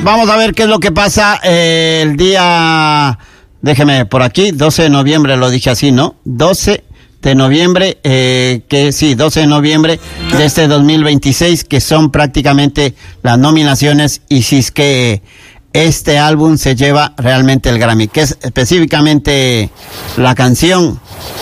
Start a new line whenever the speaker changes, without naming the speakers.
Vamos a ver qué es lo que pasa el día, déjeme por aquí, 12 de noviembre, lo dije así, ¿no? 12 de noviembre, 12 de noviembre de este 2026, que son prácticamente las nominaciones, y si es que este álbum se lleva realmente el Grammy, que es específicamente la canción